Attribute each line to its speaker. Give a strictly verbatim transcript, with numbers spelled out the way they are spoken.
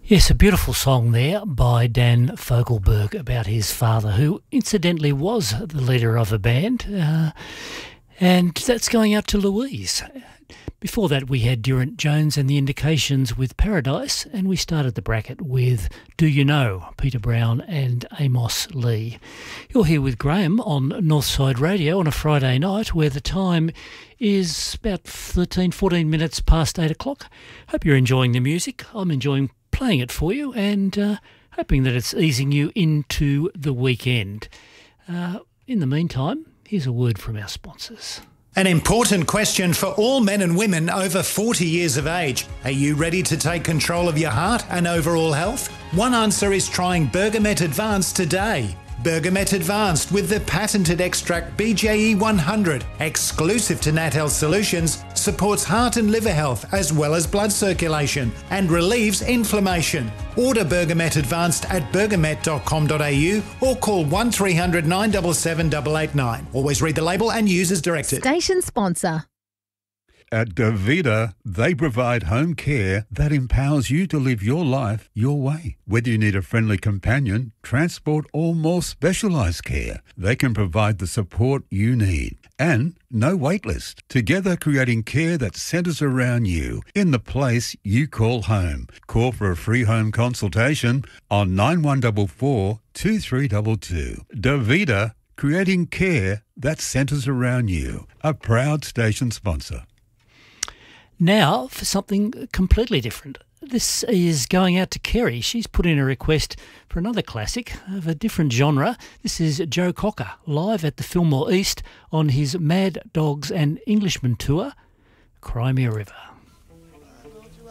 Speaker 1: Yes, a beautiful song there by Dan Fogelberg about his father, who incidentally was the leader of a band, uh, and that's going out to Louise. Before that we had Durant Jones and the Indications with Paradise, and we started the bracket with Do You Know, Peter Brown and Amos Lee. You're here with Graham on Northside Radio on a Friday night where the time is about thirteen, fourteen minutes past eight o'clock. Hope you're enjoying the music. I'm enjoying playing it for you and uh, hoping that it's easing you into the weekend. Uh, in the meantime, here's a word from our sponsors.
Speaker 2: An important question for all men and women over forty years of age. Are you ready to take control of your heart and overall health? One answer is trying Bergamet Advanced today. Bergamet Advanced with the patented extract B J E one hundred, exclusive to Nat Health Solutions, supports heart and liver health as well as blood circulation and relieves inflammation. Order Bergamet Advanced at bergamet dot com dot a u or call one three hundred nine seven seven eight eight nine. Always read the label and use as directed.
Speaker 3: Station sponsor.
Speaker 4: At Davida, they provide home care that empowers you to live your life your way. Whether you need a friendly companion, transport or more specialised care, they can provide the support you need. And no wait list. Together creating care that centres around you in the place you call home. Call for a free home consultation on nine one four four, two three two two. Davida, creating care that centres around you. A proud station sponsor.
Speaker 1: Now for something completely different. This is going out to Kerry. She's put in a request for another classic of a different genre. This is Joe Cocker, live at the Fillmore East on his Mad Dogs and Englishmen tour, Cry Me a River.